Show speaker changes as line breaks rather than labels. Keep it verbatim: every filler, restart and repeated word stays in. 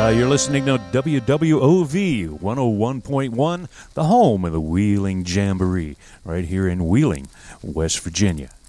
Uh, you're listening to W W O V one oh one point one, the home of the Wheeling Jamboree, right here in Wheeling, West Virginia.